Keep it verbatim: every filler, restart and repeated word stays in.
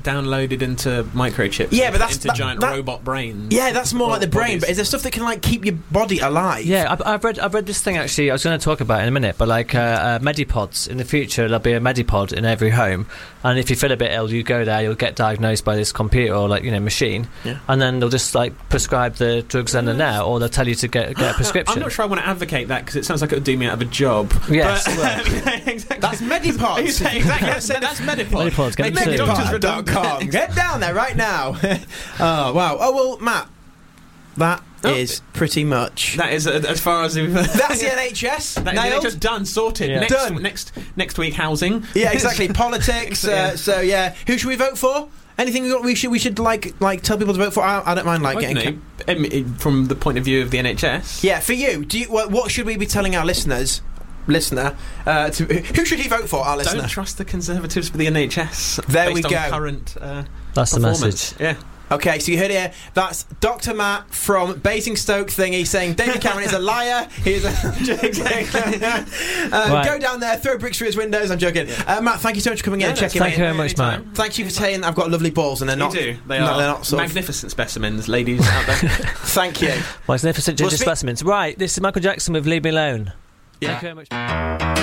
downloaded into microchips. Yeah, but that's into that, giant that, robot brains. Yeah, that's more like the brain. bodies. But is there stuff that can like keep your body alive? Yeah, I've, I've read I've read this thing actually. I was going to talk about it in a minute, but like uh, uh, Medipods in the future, there'll be a Medipod in every home, and if you feel a bit ill, you go there, you'll get diagnosed by this computer or like you know machine, yeah. and then they'll just like prescribe the drugs then and there, or they'll tell you to get get a prescription. I'm not sure I want to advocate that because it sounds like it would do me out of a job. Yes, but, well. yeah, exactly. That's Medipods. exactly. That's, that's Medipod. Medipod, get Make them doctors soon. Medipod dot com. Get down there right now. Oh wow. Oh well, Matt. That Oh. is pretty much. That is uh, as far as we've. That's the N H S. That is Nailed. the N H S done, sorted. Yeah. Next, Done. Next, next week, housing. Yeah, exactly. Politics. Yeah. Uh, so yeah, who should we vote for? Anything we got- we should we should like like tell people to vote for? I, I don't mind like I getting. don't know, um, from the point of view of the N H S. Yeah, for you, do you what, what should we be telling our listeners? Listener, uh, to, who should he vote for? Our listener. Don't trust the Conservatives for the N H S. There based we on go. Current. Uh, That's the performance. message. Yeah. Okay, so you heard it here. That's Doctor Matt from Basingstoke thingy saying David Cameron is a liar. He's a um, Right. Go down there, throw bricks through his windows. I'm joking. Uh, Matt, thank you so much for coming in Yeah, and no, checking Thank in. you very much, Matt. Thank you for saying I've got lovely balls and they're You not. do. They no, are they're not sort of- magnificent specimens, ladies out there. Thank you. Magnificent We'll ginger speak- specimens. Right, this is Michael Jackson with Leave Me Alone. Yeah. Thank you very much.